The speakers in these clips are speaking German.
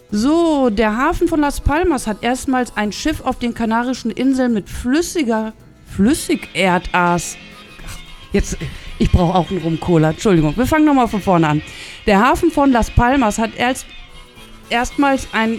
So, der Hafen von Las Palmas hat erstmals ein Schiff auf den Kanarischen Inseln mit Flüssigerdaas. Jetzt, ich brauche auch einen Rum-Cola. Entschuldigung, wir fangen nochmal von vorne an. Der Hafen von Las Palmas hat erstmals ein...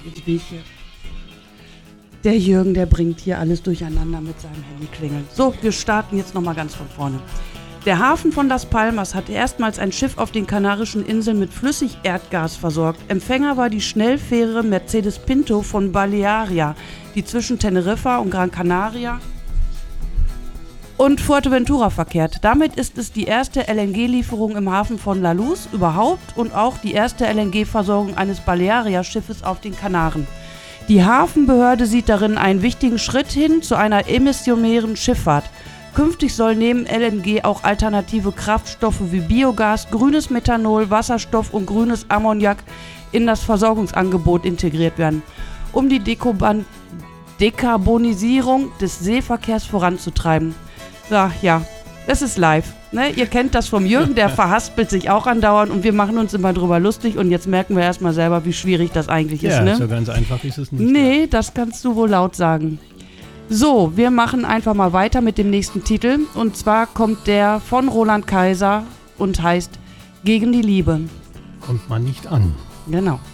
Der Jürgen, der bringt hier alles durcheinander mit seinem Handyklingeln. So, wir starten jetzt nochmal ganz von vorne. Der Hafen von Las Palmas hatte erstmals ein Schiff auf den Kanarischen Inseln mit Flüssigerdgas versorgt. Empfänger war die Schnellfähre Mercedes Pinto von Balearia, die zwischen Teneriffa und Gran Canaria und Fuerteventura verkehrt. Damit ist es die erste LNG-Lieferung im Hafen von La Luz überhaupt und auch die erste LNG-Versorgung eines Balearia-Schiffes auf den Kanaren. Die Hafenbehörde sieht darin einen wichtigen Schritt hin zu einer emissionären Schifffahrt. Künftig soll neben LNG auch alternative Kraftstoffe wie Biogas, grünes Methanol, Wasserstoff und grünes Ammoniak in das Versorgungsangebot integriert werden, um die Dekarbonisierung des Seeverkehrs voranzutreiben. Ja, das ist live. Ne? Ihr kennt das vom Jürgen, der verhaspelt sich auch andauernd und wir machen uns immer drüber lustig und jetzt merken wir erstmal selber, wie schwierig das eigentlich ist. Ne? Ja, so ganz einfach ist es nicht. Nee, das kannst du wohl laut sagen. So, wir machen einfach mal weiter mit dem nächsten Titel. Und zwar kommt der von Roland Kaiser und heißt Gegen die Liebe. Kommt man nicht an. Genau.